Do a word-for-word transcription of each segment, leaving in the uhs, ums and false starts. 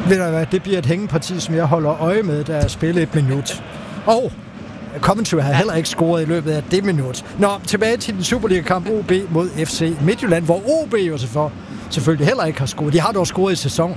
Ved du hvad, det bliver et hængeparti, som jeg holder øje med, da jeg spiller et minut. Og Coventry har heller ikke scoret i løbet af det minut. Nå, tilbage til den Superliga-kamp O B mod F C Midtjylland, hvor O B jo selvfølgelig heller ikke har scoret. De har dog scoret i sæsonen.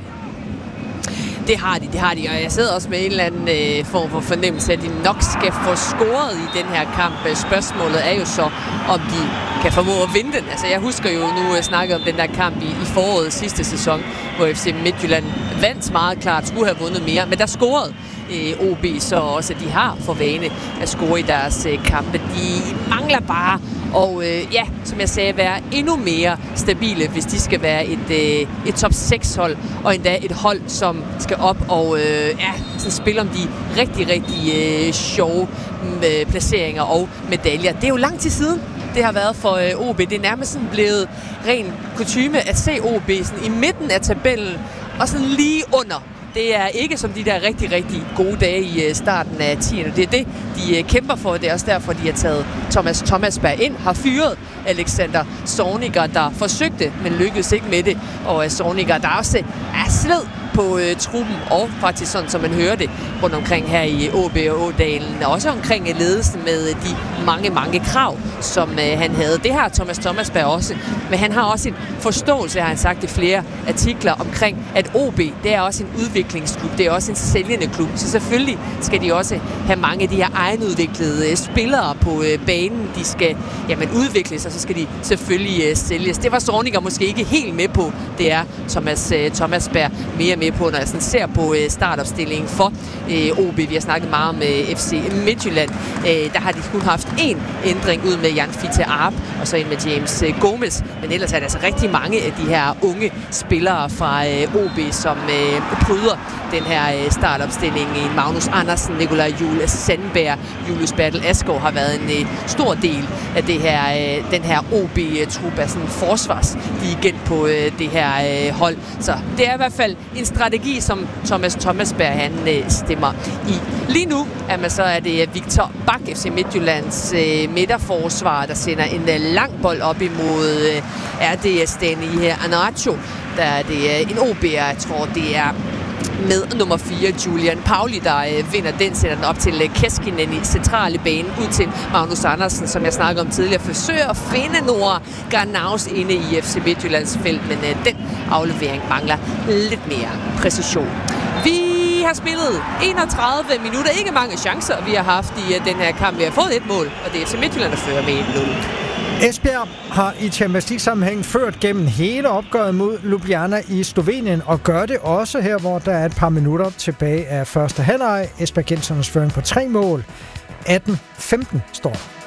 Det har de, det har de, og jeg sidder også med en eller anden øh, form for fornemmelse, at de nok skal få scoret i den her kamp. Spørgsmålet er jo så, om de kan formå at vinde den. Altså, jeg husker jo nu, at jeg snakkede om den der kamp i, i foråret sidste sæson, hvor F C Midtjylland vandt meget klart, skulle have vundet mere, men der scorede øh, O B så også, at de har for vane at score i deres øh, kampe. De mangler bare og øh, ja, som jeg sagde, være endnu mere stabile, hvis de skal være et, øh, et top seks hold, og endda et hold, som skal op og øh, ja, sådan spille om de rigtig, rigtig øh, sjove øh, placeringer og medaljer. Det er jo lang tid siden, det har været for øh, O B. Det er nærmest sådan blevet ren kutyme at se O B sådan i midten af tabellen, og sådan lige under. Det er ikke som de der rigtig, rigtig gode dage i starten af tiende. Det er det, de kæmper for. Det er også derfor, de har taget Thomas Thomasberg ind, har fyret Alexander Zorniger, der forsøgte, men lykkedes ikke med det. Og Zorniger, der også er sled på øh, truppen, og faktisk sådan, som man hører det rundt omkring her i O B og Ådalen, og også omkring ledelsen med de mange, mange krav, som øh, han havde. Det har Thomas Thomasberg også, men han har også en forståelse, har han sagt i flere artikler, omkring, at O B, det er også en udviklingsklub, det er også en sælgende klub, så selvfølgelig skal de også have mange af de her egenudviklede øh, spillere på øh, banen, de skal jamen, udvikles, og så skal de selvfølgelig øh, sælges. Det var Zorniger måske ikke helt med på, det er Thomas øh, Thomasberg mere med på, når jeg sådan ser på øh, startopstillingen for øh, O B. Vi har snakket meget om øh, F C Midtjylland. Øh, der har de kun haft én ændring ud med Jan Fiete Arp, og så en med James øh, Gomez. Men ellers er der altså rigtig mange af de her unge spillere fra øh, O B, som øh, bryder den her øh, startopstilling. Magnus Andersen, Nikolaj Juhl Sandberg, Julius Bertel Asgaard har været en øh, stor del af det her, øh, den her O B-trup af sådan forsvarsligent på øh, det her øh, hold. Så det er i hvert fald en strategi, som Thomas Thomasberg han øh, stemmer i. Lige nu er, man så, er det Victor Bak, F C Midtjyllands øh, midterforsvar, der sender en øh, lang bold op imod øh, R D S Dani her Anacho. Der er det øh, en O B'er, jeg tror det er med nummer fire, Julian Pauli, der øh, vinder den, sætter den op til øh, Keskinen i centrale bane, ud til Magnus Andersen, som jeg snakkede om tidligere, forsøger at finde Nora Garnaus inde i F C Midtjyllands felt, men øh, den aflevering mangler lidt mere præcision. Vi har spillet enogtredive minutter, ikke mange chancer, vi har haft i uh, den her kamp. Vi har fået et mål, og det er F C Midtjylland, der fører med et nul. Esbjerg har i Champions League-sammenhæng ført gennem hele opgøret mod Ljubljana i Slovenien, og gør det også her, hvor der er et par minutter tilbage af første halvleg. Esbjergensernes føring på tre mål. atten femten står.